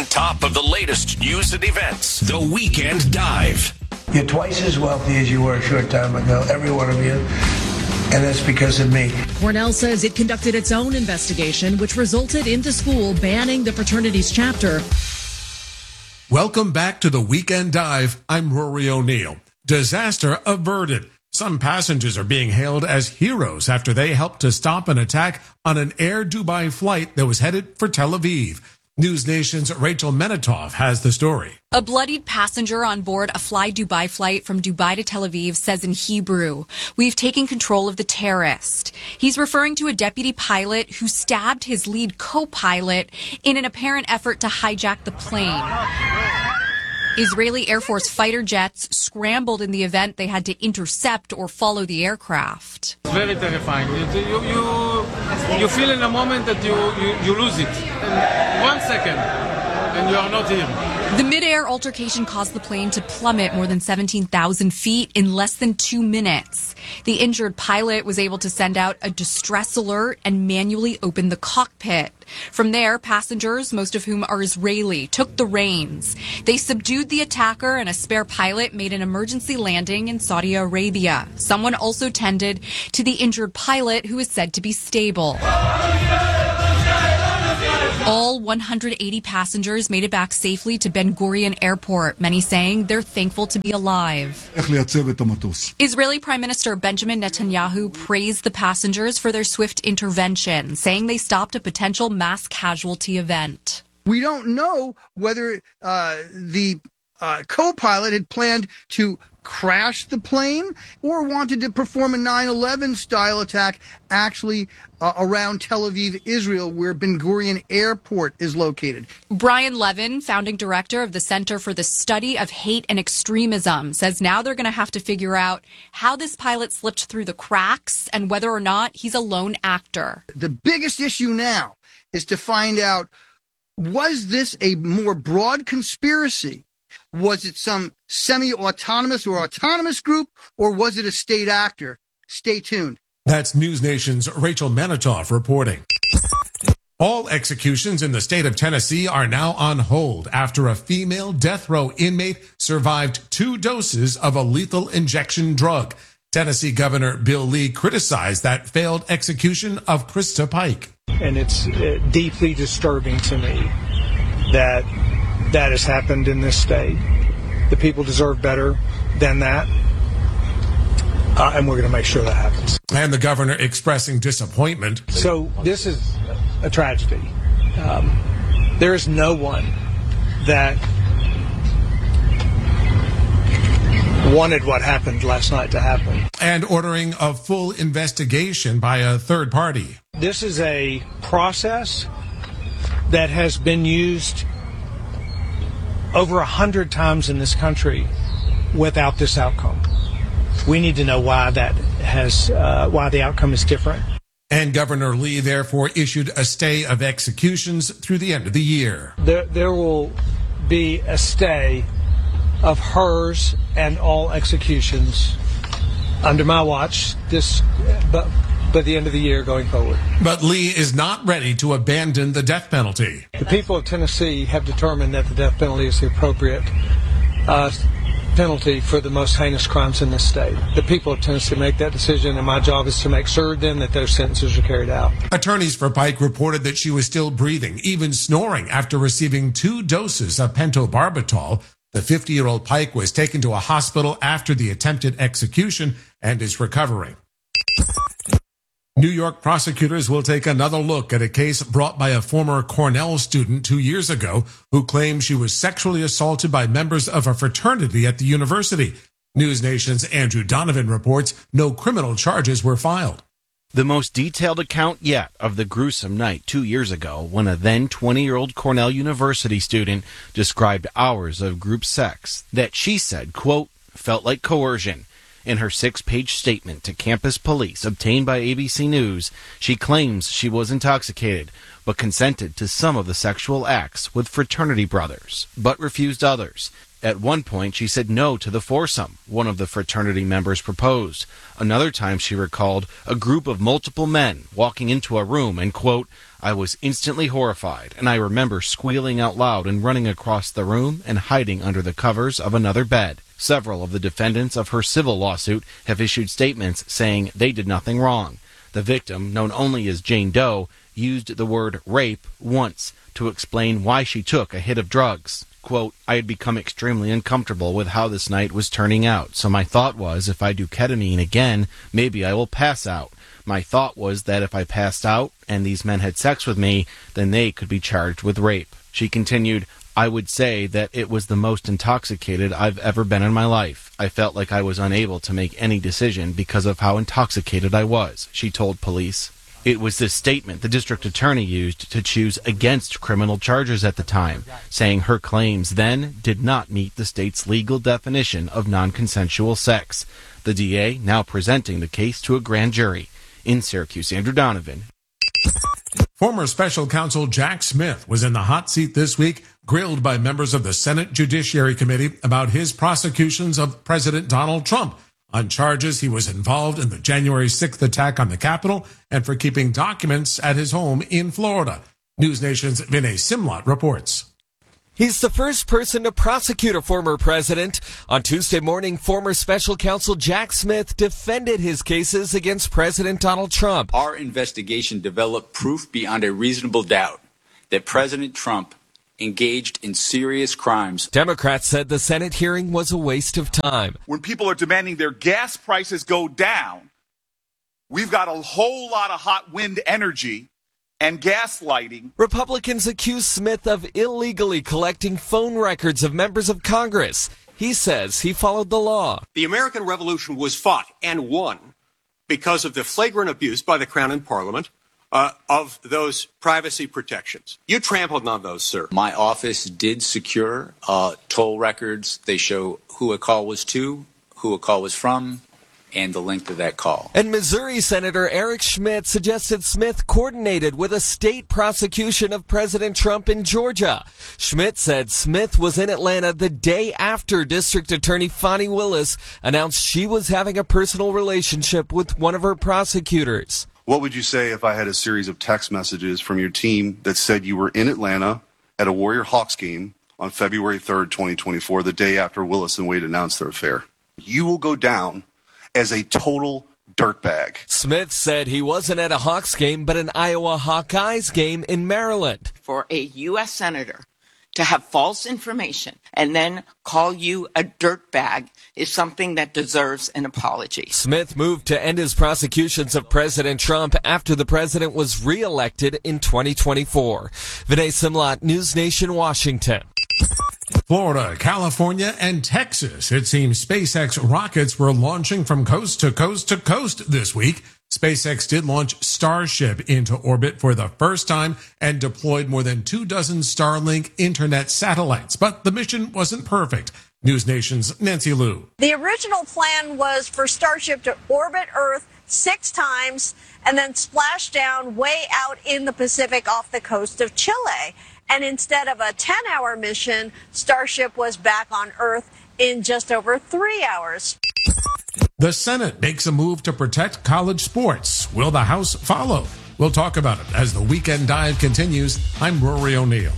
top of the latest news and events. The Weekend Dive. You're twice as wealthy as you were a short time ago, every one of you, and that's because of me. Cornell says it conducted its own investigation, which resulted in the school banning the fraternity's chapter. Welcome back to the Weekend Dive. I'm Rory O'Neill. Disaster averted. Some passengers are being hailed as heroes after they helped to stop an attack on an Air Dubai flight that was headed for Tel Aviv. News Nation's Rachel Menitoff has the story. A bloodied passenger on board a Fly Dubai flight from Dubai to Tel Aviv says in Hebrew, "We've taken control of the terrorist." He's referring to a deputy pilot who stabbed his lead co-pilot in an apparent effort to hijack the plane. Israeli Air Force fighter jets scrambled in the event. They had to intercept or follow the aircraft. It's very terrifying. You feel in a moment that you lose it. In 1 second, and you are not here. The mid-air altercation caused the plane to plummet more than 17,000 feet in less than 2 minutes. The injured pilot was able to send out a distress alert and manually open the cockpit. From there, passengers, most of whom are Israeli, took the reins. They subdued the attacker, and a spare pilot made an emergency landing in Saudi Arabia. Someone also tended to the injured pilot, who is said to be stable. All 180 passengers made it back safely to Ben Gurion Airport, many saying they're thankful to be alive. Israeli Prime Minister Benjamin Netanyahu praised the passengers for their swift intervention, saying they stopped a potential mass casualty event. We don't know whether the co-pilot had planned to crash the plane or wanted to perform a 9/11 style attack actually around Tel Aviv, Israel, where Ben Gurion Airport is located. Brian Levin, founding director of the Center for the Study of Hate and Extremism, says now they're going to have to figure out how this pilot slipped through the cracks and whether or not he's a lone actor. The biggest issue now is to find out, was this a more broad conspiracy? Was it some semi-autonomous or autonomous group, or was it a state actor? Stay tuned. That's News Nation's Rachel Menitoff reporting. All executions in the state of Tennessee are now on hold after a female death row inmate survived 2 doses of a lethal injection drug. Tennessee Governor Bill Lee criticized that failed execution of Krista Pike. And it's deeply disturbing to me that has happened in this state. The people deserve better than that. And we're going to make sure that happens. And the governor expressing disappointment. So this is a tragedy. There is no one that wanted what happened last night to happen. And ordering a full investigation by a third party. This is a process that has been used over 100 times in this country without this outcome. We need to know why why the outcome is different. And Governor Lee therefore issued a stay of executions through the end of the year. There will be a stay of hers and all executions under my watch by the end of the year going forward. But Lee is not ready to abandon the death penalty. The people of Tennessee have determined that the death penalty is the appropriate penalty for the most heinous crimes in this state. The people of Tennessee make that decision, and my job is to make sure then that those sentences are carried out. Attorneys for Pike reported that she was still breathing, even snoring, after receiving 2 doses of pentobarbital. The 50-year-old Pike was taken to a hospital after the attempted execution and is recovering. New York prosecutors will take another look at a case brought by a former Cornell student 2 years ago who claimed she was sexually assaulted by members of a fraternity at the university. News Nation's Andrew Donovan reports no criminal charges were filed. The most detailed account yet of the gruesome night 2 years ago when a then 20-year-old Cornell University student described hours of group sex that she said, quote, felt like coercion. In her 6-page statement to campus police obtained by ABC News, she claims she was intoxicated, but consented to some of the sexual acts with fraternity brothers, but refused others. At one point, she said no to the foursome one of the fraternity members proposed. Another time, she recalled a group of multiple men walking into a room and, quote, I was instantly horrified, and I remember squealing out loud and running across the room and hiding under the covers of another bed. Several of the defendants of her civil lawsuit have issued statements saying they did nothing wrong. The victim, known only as Jane Doe, used the word rape once to explain why she took a hit of drugs. Quote, I had become extremely uncomfortable with how this night was turning out, so my thought was if I do ketamine again, maybe I will pass out. My thought was that if I passed out and these men had sex with me, then they could be charged with rape. She continued, I would say that it was the most intoxicated I've ever been in my life. I felt like I was unable to make any decision because of how intoxicated I was, she told police. It was this statement the district attorney used to choose against criminal charges at the time, saying her claims then did not meet the state's legal definition of non-consensual sex. The DA now presenting the case to a grand jury. In Syracuse, Andrew Donovan. Former special counsel Jack Smith was in the hot seat this week, grilled by members of the Senate Judiciary Committee about his prosecutions of President Donald Trump on charges he was involved in the January 6th attack on the Capitol and for keeping documents at his home in Florida. News Nation's Vinay Simlot reports. He's the first person to prosecute a former president. On Tuesday morning, former special counsel Jack Smith defended his cases against President Donald Trump. Our investigation developed proof beyond a reasonable doubt that President Trump engaged in serious crimes. Democrats said the Senate hearing was a waste of time. When people are demanding their gas prices go down, we've got a whole lot of hot wind energy and gaslighting. Republicans accuse Smith of illegally collecting phone records of members of Congress. He says he followed the law. The American Revolution was fought and won because of the flagrant abuse by the Crown and Parliament of those privacy protections. You trampled on those, sir. My office did secure toll records. They show who a call was to, who a call was from, and the length of that call. And Missouri Senator Eric Schmidt suggested Smith coordinated with a state prosecution of President Trump in Georgia. Schmidt said Smith was in Atlanta the day after District Attorney Fani Willis announced she was having a personal relationship with one of her prosecutors. What would you say if I had a series of text messages from your team that said you were in Atlanta at a Warrior Hawks game on February 3rd, 2024, the day after Willis and Wade announced their affair? You will go down as a total dirtbag. Smith said he wasn't at a Hawks game, but an Iowa Hawkeyes game in Maryland. For a U.S. senator to have false information and then call you a dirtbag is something that deserves an apology. Smith moved to end his prosecutions of President Trump after the president was reelected in 2024. Vinay Simlot, News Nation, Washington. Florida, California, and Texas. It seems SpaceX rockets were launching from coast to coast to coast this week. SpaceX did launch Starship into orbit for the first time and deployed more than 24 Starlink internet satellites. But the mission wasn't perfect. News Nation's Nancy Liu. The original plan was for Starship to orbit Earth 6 times and then splash down way out in the Pacific off the coast of Chile. And instead of a 10-hour mission, Starship was back on Earth in just over 3 hours. The Senate makes a move to protect college sports. Will the House follow? We'll talk about it as the Weekend Dive continues. I'm Rory O'Neill.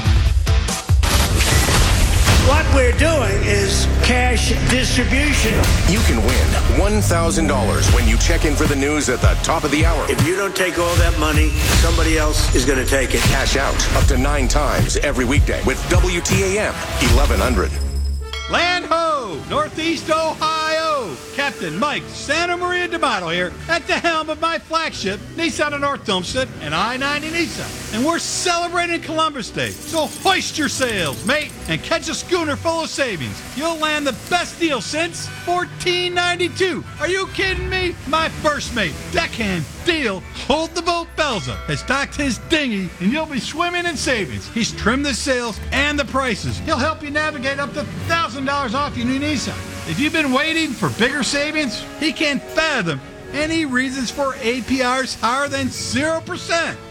What we're doing is cash distribution. You can win $1,000 when you check in for the news at the top of the hour. If you don't take all that money, somebody else is going to take it. Cash out up to 9 times every weekday with WTAM 1100. Land ho! Northeast Ohio! Captain Mike Santa Maria D'Amato here at the helm of my flagship, Nissan of North Olmsted and I-90 Nissan. And we're celebrating Columbus Day. So hoist your sails, mate, and catch a schooner full of savings. You'll land the best deal since $14.92. Are you kidding me? My first mate, deckhand Deal, Hold the Boat Belza, has stocked his dinghy and you'll be swimming in savings. He's trimmed the sails and the prices. He'll help you navigate up to $1,000 off your new Nissan. If you've been waiting for bigger savings, he can't fathom any reasons for APRs higher than 0%.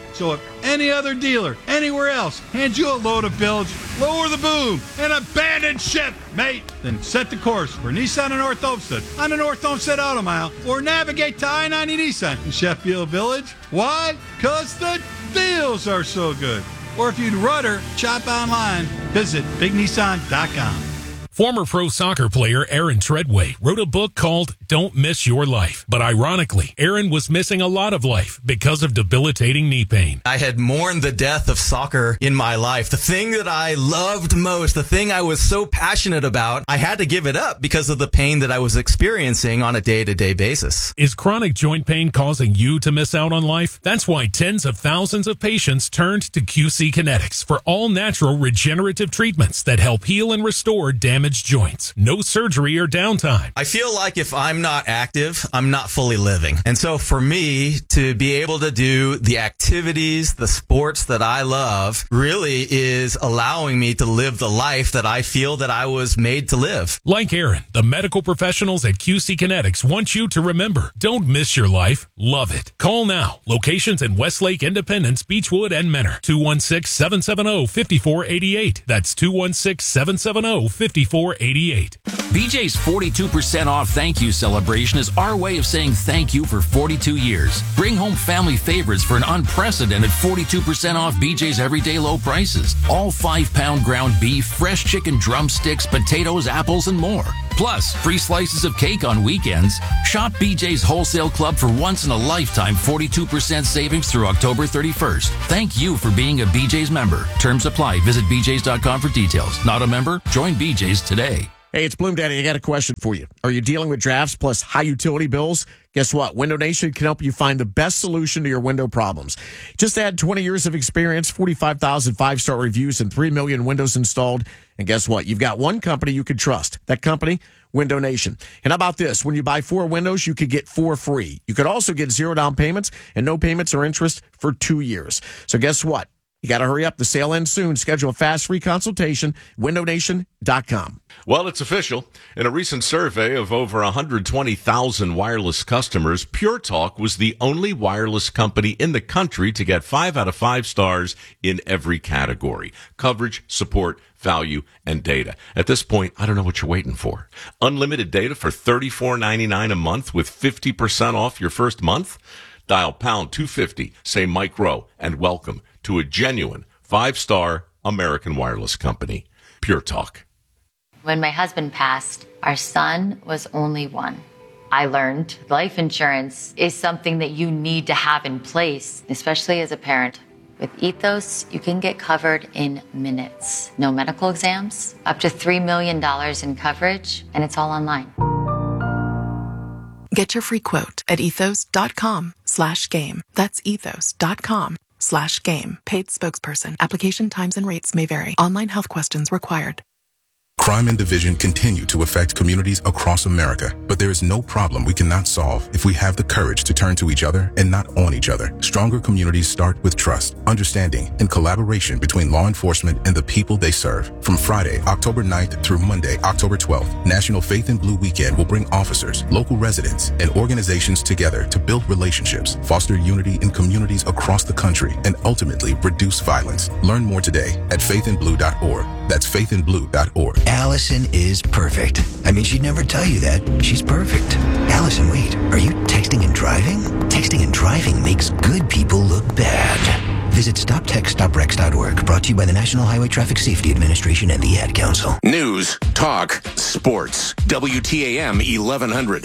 So if any other dealer anywhere else hands you a load of bilge, lower the boom and abandon ship, mate. Then set the course for Nissan in North Olmsted on the North Olmsted Auto Mile, or navigate to I-90 Nissan in Sheffield Village. Why? Because the deals are so good. Or if you'd rather shop online, visit BigNissan.com. Former pro soccer player Aaron Treadway wrote a book called Don't Miss Your Life. But ironically, Aaron was missing a lot of life because of debilitating knee pain. I had mourned the death of soccer in my life. The thing that I loved most, the thing I was so passionate about, I had to give it up because of the pain that I was experiencing on a day-to-day basis. Is chronic joint pain causing you to miss out on life? That's why tens of thousands of patients turned to QC Kinetics for all-natural regenerative treatments that help heal and restore damaged joints. No surgery or downtime. I feel like if I'm not active, I'm not fully living. And so for me to be able to do the activities, the sports that I love, really is allowing me to live the life that I feel that I was made to live. Like Aaron, the medical professionals at QC Kinetics want you to remember, don't miss your life, love it. Call now. Locations in Westlake, Independence, Beechwood, and Menor. 216-770-5488. That's 216-770-5488. BJ's 42% off thank you celebration is our way of saying thank you for 42 years. Bring home family favorites for an unprecedented 42% off BJ's everyday low prices. All 5-pound ground beef, fresh chicken drumsticks, potatoes, apples, and more. Plus, free slices of cake on weekends. Shop BJ's Wholesale Club for once-in-a-lifetime 42% savings through October 31st. Thank you for being a BJ's member. Terms apply. Visit BJ's.com for details. Not a member? Join BJ's today. Hey, it's Bloom Daddy. I got a question for you. Are you dealing with drafts plus high utility bills? Guess what? Window Nation can help you find the best solution to your window problems. Just add 20 years of experience, 45,000 5-star reviews, and 3 million windows installed. And guess what? You've got one company you can trust. That company, Window Nation. And how about this? When you buy 4 windows, you could get 4 free. You could also get 0 down payments and no payments or interest for 2 years. So guess what? You got to hurry up. The sale ends soon. Schedule a fast free consultation. WindowNation.com. Well, it's official. In a recent survey of over 120,000 wireless customers, Pure Talk was the only wireless company in the country to get 5 out of 5 stars in every category: coverage, support, value, and data. At this point, I don't know what you're waiting for. Unlimited data for $34.99 a month with 50% off your first month? Dial pound 250, say Mike Rowe, and welcome to a genuine 5-star American wireless company, Pure Talk. When my husband passed, our son was only 1. I learned life insurance is something that you need to have in place, especially as a parent. With Ethos, you can get covered in minutes. No medical exams, up to $3 million in coverage, and it's all online. Get your free quote at ethos.com/game. That's ethos.com/game. Paid spokesperson. Application times and rates may vary. Online health questions required. Crime and division continue to affect communities across America, but there is no problem we cannot solve if we have the courage to turn to each other and not on each other. Stronger communities start with trust, understanding, and collaboration between law enforcement and the people they serve. From Friday, October 9th through Monday, October 12th, National Faith in Blue Weekend will bring officers, local residents, and organizations together to build relationships, foster unity in communities across the country, and ultimately reduce violence. Learn more today at faithinblue.org. That's faithinblue.org. Allison is perfect. I mean, she'd never tell you that. She's perfect. Allison, wait, are you texting and driving? Texting and driving makes good people look bad. Visit StopTextStopWrecks.org. Brought to you by the National Highway Traffic Safety Administration and the Ad Council. News, talk, sports. WTAM 1100.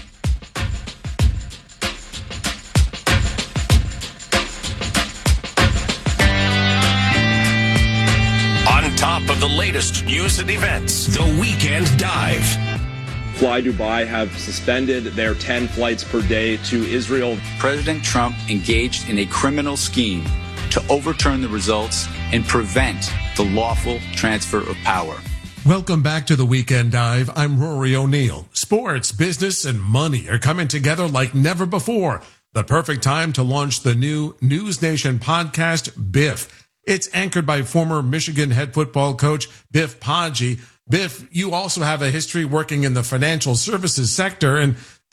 Top of the latest news and events. The Weekend Dive. Fly Dubai have suspended their 10 flights per day to Israel. President Trump engaged in a criminal scheme to overturn the results and prevent the lawful transfer of power. Welcome back to the Weekend Dive. I'm Rory O'Neill. Sports, business, and money are coming together like never before. The perfect time to launch the new News Nation podcast, Biff. It's anchored by former Michigan head football coach Biff Poggi. Biff, you also have a history working in the financial services sector, and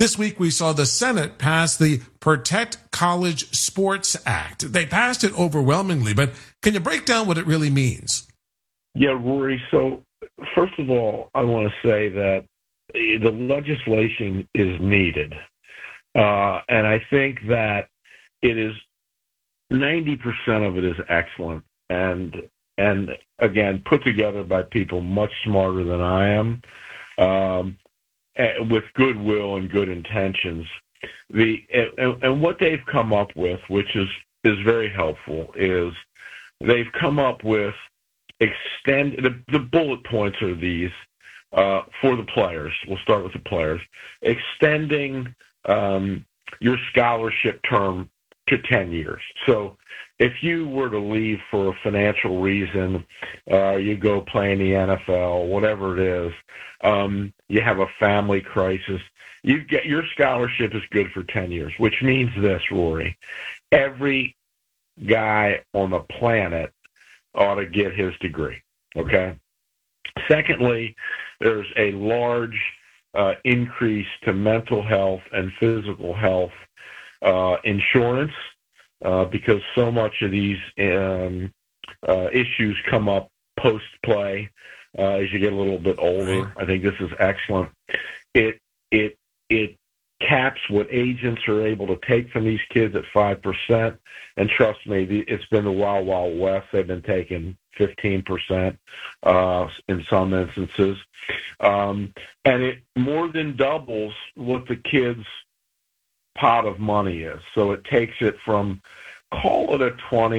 This week, we saw the Senate pass the Protect College Sports Act. They passed it overwhelmingly, but can you break down what it really means? Yeah, Rory. So, first of all, I want to say that the legislation is needed. And I think that it is 90% of it is excellent and again, put together by people much smarter than I am, with goodwill and good intentions. And what they've come up with, which is very helpful, is they've come up with the bullet points are these for the players. We'll start with the players. Extending your scholarship term to 10 years. So if you were to leave for a financial reason, you go play in the NFL, whatever it is, you have a family crisis, you get your scholarship is good for 10 years, which means this, Rory. Every guy on the planet ought to get his degree, okay? Secondly, there's a large increase to mental health and physical health insurance because so much of these issues come up post-play as you get a little bit older. I think this is excellent. It caps what agents are able to take from these kids at 5%. And trust me, it's been the wild, wild west. They've been taking 15% in some instances. And it more than doubles what the kids' pot of money is. So it takes it from, call it a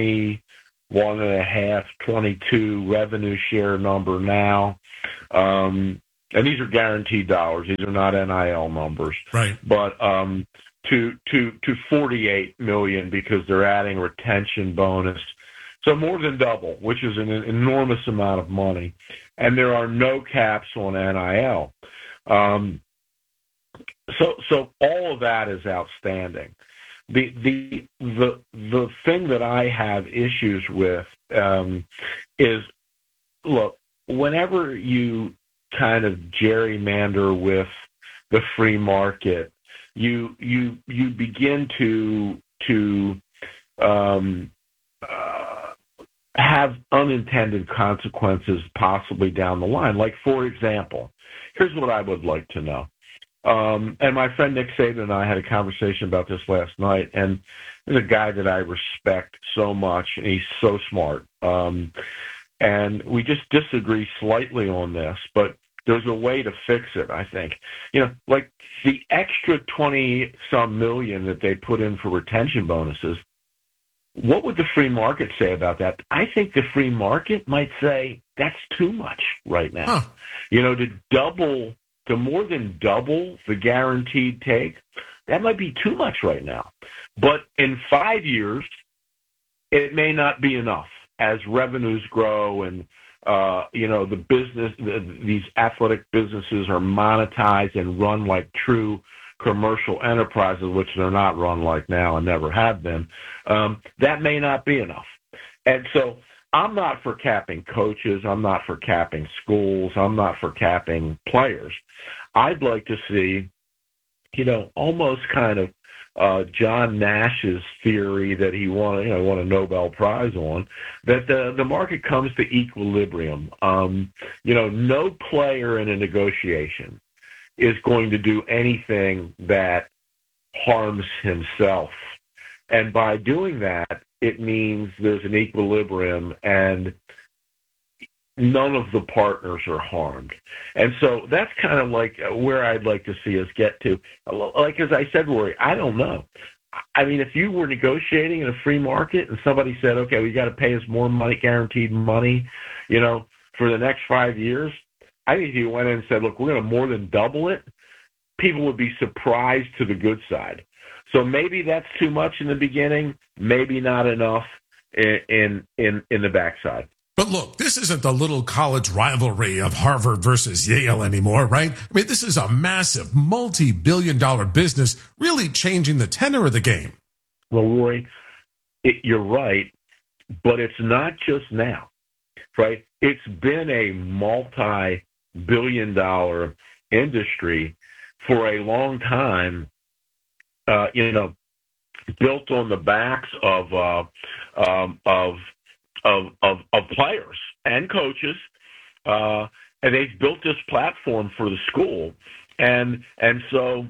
21.5, 22 revenue share number now. And these are guaranteed dollars. These are not NIL numbers. Right. But to 48 million because they're adding retention bonus. So more than double, which is an enormous amount of money. And there are no caps on NIL. So all of that is outstanding. The thing that I have issues with is, look, whenever you kind of gerrymander with the free market, you begin to have unintended consequences possibly down the line. Like, for example, here's what I would like to know. And my friend Nick Saban and I had a conversation about this last night, and he's a guy that I respect so much, and he's so smart. And we just disagree slightly on this, but there's a way to fix it, I think. Like the extra 20-some million that they put in for retention bonuses, what would the free market say about that? I think the free market might say that's too much right now. To more than double the guaranteed take, that might be too much right now. But in 5 years, it may not be enough as revenues grow and, the business, these athletic businesses are monetized and run like true commercial enterprises, which they're not run like now and never have been. That may not be enough. And so I'm not for capping coaches. I'm not for capping schools. I'm not for capping players. I'd like to see, almost kind of John Nash's theory that he won a Nobel Prize on, that the market comes to equilibrium. No player in a negotiation is going to do anything that harms himself. And by doing that, it means there's an equilibrium and none of the partners are harmed. And so that's kind of like where I'd like to see us get to. Like, as I said, Rory, I don't know. I mean, if you were negotiating in a free market and somebody said, okay, we got to pay us more money, guaranteed money, for the next 5 years, I think if you went in and said, look, we're going to more than double it, people would be surprised to the good side. So maybe that's too much in the beginning, maybe not enough in the backside. But look, this isn't the little college rivalry of Harvard versus Yale anymore, right? I mean, this is a massive, multi-billion-dollar business really changing the tenor of the game. Well, Roy, you're right, but it's not just now, right? It's been a multi-billion-dollar industry for a long time, built on the backs of players and coaches, and they've built this platform for the school, and so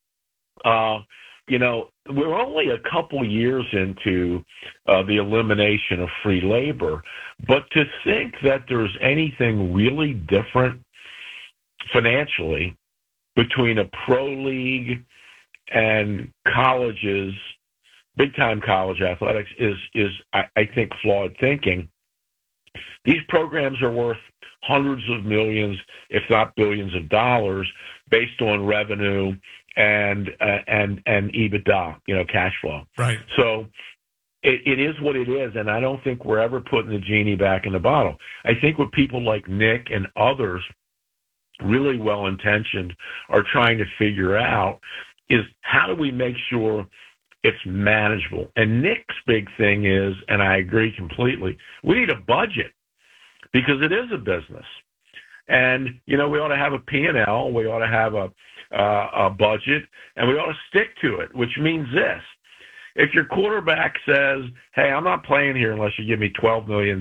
we're only a couple years into the elimination of free labor, but to think that there's anything really different financially between a pro league and colleges, big-time college athletics, is I think, flawed thinking. These programs are worth hundreds of millions, if not billions of dollars, based on revenue and EBITDA, cash flow. Right. So it is what it is, and I don't think we're ever putting the genie back in the bottle. I think what people like Nick and others, really well-intentioned, are trying to figure out is how do we make sure it's manageable? And Nick's big thing is, and I agree completely, we need a budget because it is a business. And, we ought to have a P&L, we ought to have a budget, and we ought to stick to it, which means this. If your quarterback says, hey, I'm not playing here unless you give me $12 million,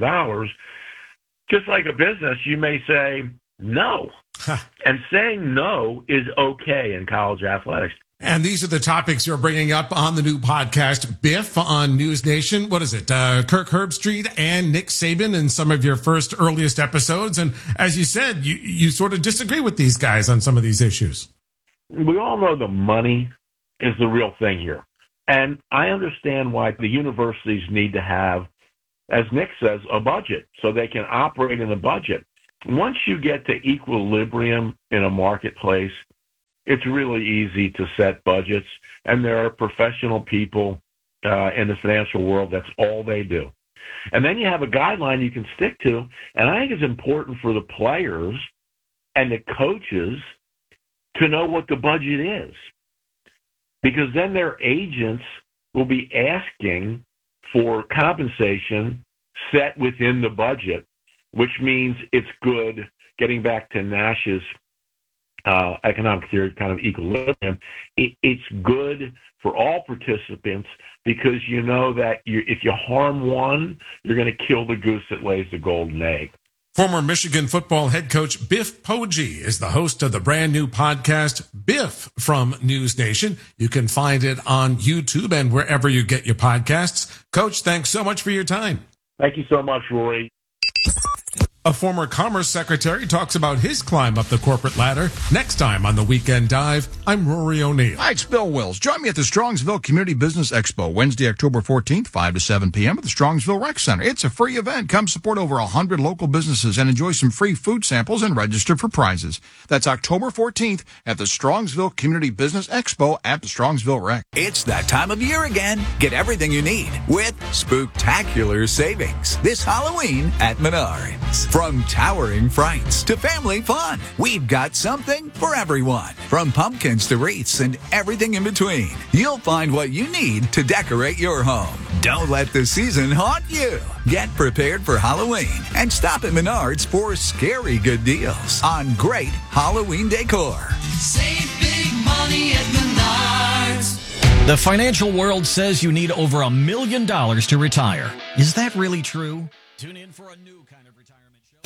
just like a business, you may say no. And saying no is okay in college athletics. And these are the topics you're bringing up on the new podcast, Biff, on News Nation. What is it? Kirk Herbstreit and Nick Saban in some of your earliest episodes. And as you said, you sort of disagree with these guys on some of these issues. We all know the money is the real thing here. And I understand why the universities need to have, as Nick says, a budget so they can operate in a budget. Once you get to equilibrium in a marketplace, it's really easy to set budgets, and there are professional people in the financial world, that's all they do. And then you have a guideline you can stick to, and I think it's important for the players and the coaches to know what the budget is, because then their agents will be asking for compensation set within the budget, which means it's good, getting back to Nash's economic theory kind of equilibrium, it's good for all participants because you know that if you harm one, you're going to kill the goose that lays the golden egg. Former Michigan football head coach Biff Poggi is the host of the brand new podcast, Biff from News Nation. You can find it on YouTube and wherever you get your podcasts. Coach, thanks so much for your time. Thank you so much, Rory. A former Commerce Secretary talks about his climb up the corporate ladder. Next time on the Weekend Dive, I'm Rory O'Neill. Hi, it's Bill Wills. Join me at the Strongsville Community Business Expo, Wednesday, October 14th, 5 to 7 p.m. at the Strongsville Rec Center. It's a free event. Come support over 100 local businesses and enjoy some free food samples and register for prizes. That's October 14th at the Strongsville Community Business Expo at the Strongsville Rec. It's that time of year again. Get everything you need with spooktacular savings this Halloween at Menards. From towering frights to family fun, we've got something for everyone. From pumpkins to wreaths and everything in between, you'll find what you need to decorate your home. Don't let the season haunt you. Get prepared for Halloween and stop at Menards for scary good deals on great Halloween decor. Save big money at Menards. The financial world says you need over $1 million to retire. Is that really true? Tune in for a new kind of retirement show.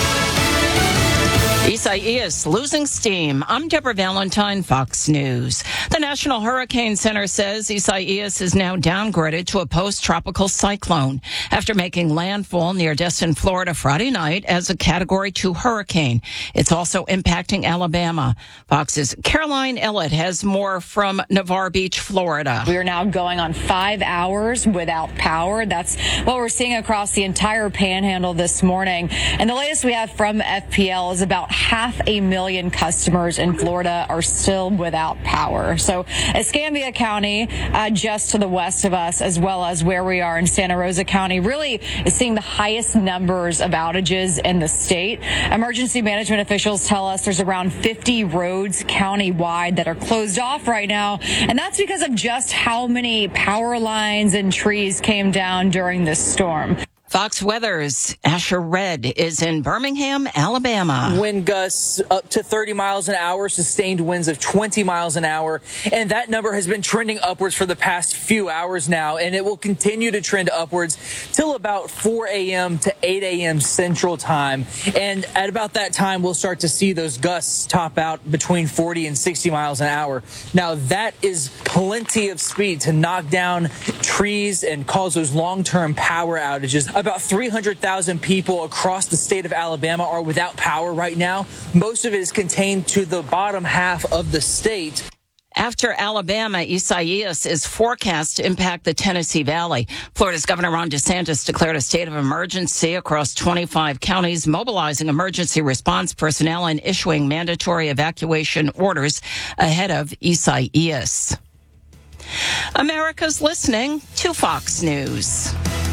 Isaias losing steam. I'm Deborah Valentine, Fox News. The National Hurricane Center says Isaias is now downgraded to a post-tropical cyclone after making landfall near Destin, Florida Friday night as a Category 2 hurricane. It's also impacting Alabama. Fox's Caroline Ellett has more from Navarre Beach, Florida. We are now going on 5 hours without power. That's what we're seeing across the entire panhandle this morning. And the latest we have from FPL is about 500,000 customers in Florida are still without power. So Escambia County, just to the west of us, as well as where we are in Santa Rosa County, really is seeing the highest numbers of outages in the state. Emergency management officials tell us there's around 50 roads county-wide that are closed off right now, and that's because of just how many power lines and trees came down during this storm. Fox Weather's Asher Red is in Birmingham, Alabama. Wind gusts up to 30 miles an hour, sustained winds of 20 miles an hour. And that number has been trending upwards for the past few hours now. And it will continue to trend upwards till about 4 a.m. to 8 a.m. Central Time. And at about that time, we'll start to see those gusts top out between 40 and 60 miles an hour. Now, that is plenty of speed to knock down trees and cause those long-term power outages. About 300,000 people across the state of Alabama are without power right now. Most of it is contained to the bottom half of the state. After Alabama, Isaias is forecast to impact the Tennessee Valley. Florida's Governor Ron DeSantis declared a state of emergency across 25 counties, mobilizing emergency response personnel and issuing mandatory evacuation orders ahead of Isaias. America's listening to Fox News.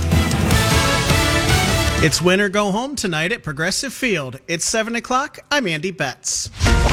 It's win or go home tonight at Progressive Field. It's 7 o'clock. I'm Andy Betts.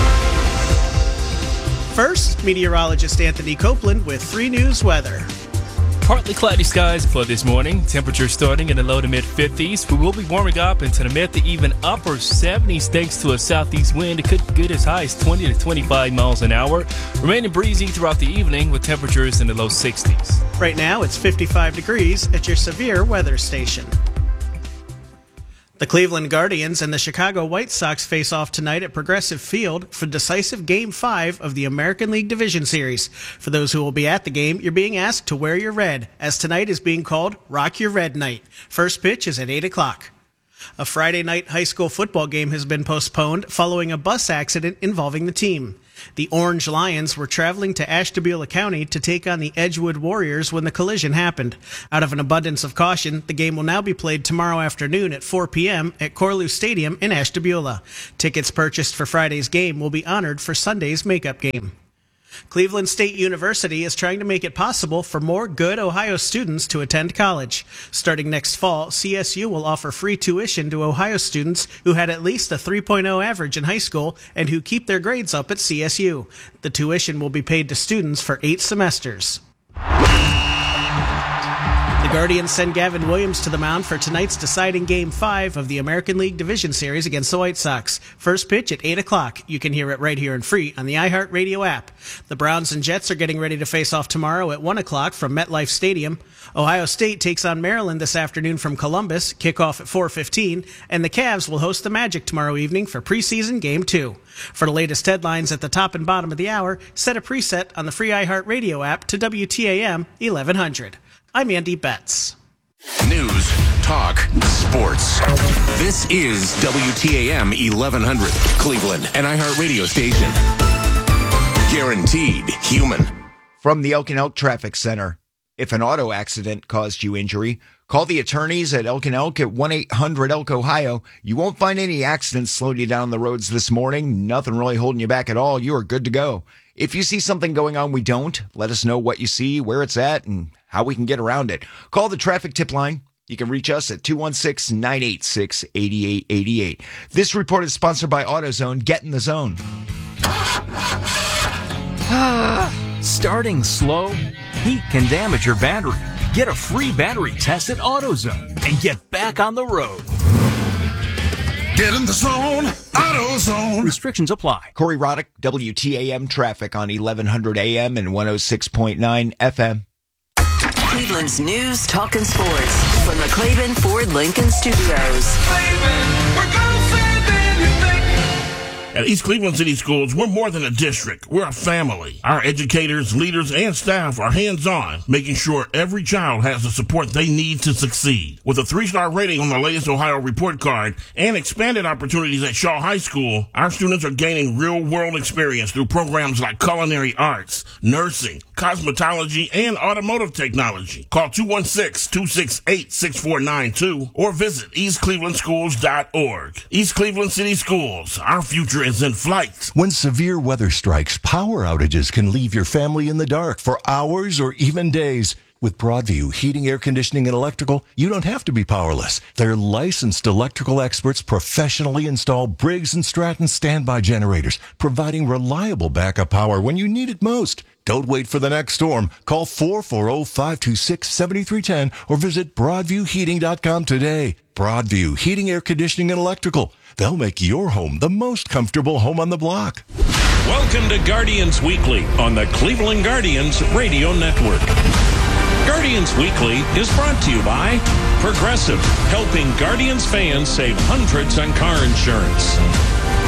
First, meteorologist Anthony Copeland with 3 News weather. Partly cloudy skies for this morning. Temperatures starting in the low to mid 50s. We will be warming up into the mid to even upper 70s thanks to a southeast wind. It could get as high as 20 to 25 miles an hour. Remaining breezy throughout the evening with temperatures in the low 60s. Right now, it's 55 degrees at your severe weather station. The Cleveland Guardians and the Chicago White Sox face off tonight at Progressive Field for decisive Game 5 of the American League Division Series. For those who will be at the game, you're being asked to wear your red, as tonight is being called Rock Your Red Night. First pitch is at 8 o'clock. A Friday night high school football game has been postponed following a bus accident involving the team. The Orange Lions were traveling to Ashtabula County to take on the Edgewood Warriors when the collision happened. Out of an abundance of caution, the game will now be played tomorrow afternoon at 4 p.m. at Corlew Stadium in Ashtabula. Tickets purchased for Friday's game will be honored for Sunday's makeup game. Cleveland State University is trying to make it possible for more good Ohio students to attend college. Starting next fall, CSU will offer free tuition to Ohio students who had at least a 3.0 average in high school and who keep their grades up at CSU. The tuition will be paid to students for 8 semesters. The Guardians send Gavin Williams to the mound for tonight's deciding Game 5 of the American League Division Series against the White Sox. First pitch at 8 o'clock. You can hear it right here and free on the iHeartRadio app. The Browns and Jets are getting ready to face off tomorrow at 1 o'clock from MetLife Stadium. Ohio State takes on Maryland this afternoon from Columbus, kickoff at 4:15, and the Cavs will host the Magic tomorrow evening for preseason Game 2. For the latest headlines at the top and bottom of the hour, set a preset on the free iHeartRadio app to WTAM 1100. I'm Andy Betts. News, talk, sports. This is WTAM 1100, Cleveland, an iHeartRadio station. Guaranteed human. From the Elk and Elk Traffic Center. If an auto accident caused you injury, call the attorneys at Elk and Elk at 1-800-ELK-OHIO. You won't find any accidents slowing you down the roads this morning. Nothing really holding you back at all. You are good to go. If you see something going on we don't, let us know what you see, where it's at, and how we can get around it. Call the traffic tip line. You can reach us at 216-986-8888. This report is sponsored by AutoZone. Get in the zone. Starting slow? Heat can damage your battery. Get a free battery test at AutoZone and get back on the road. Get in the zone. AutoZone. Restrictions apply. Corey Roddick, WTAM traffic on 1100 AM and 106.9 FM. Cleveland's news, talk, and sports from the Claiborne Ford Lincoln Studios. At East Cleveland City Schools, we're more than a district. We're a family. Our educators, leaders, and staff are hands-on, making sure every child has the support they need to succeed. With a 3-star rating on the latest Ohio report card and expanded opportunities at Shaw High School, our students are gaining real-world experience through programs like culinary arts, nursing, cosmetology, and automotive technology. Call 216-268-6492 or visit eastclevelandschools.org. East Cleveland City Schools, our future is in flight. When severe weather strikes, power outages can leave your family in the dark for hours or even days. With Broadview Heating, Air Conditioning, and Electrical, you don't have to be powerless. Their licensed electrical experts professionally install Briggs & Stratton standby generators, providing reliable backup power when you need it most. Don't wait for the next storm. Call 440-526-7310 or visit BroadviewHeating.com today. Broadview Heating, Air Conditioning, and Electrical. They'll make your home the most comfortable home on the block. Welcome to Guardians Weekly on the Cleveland Guardians Radio Network. Guardians Weekly is brought to you by Progressive, helping Guardians fans save hundreds on car insurance.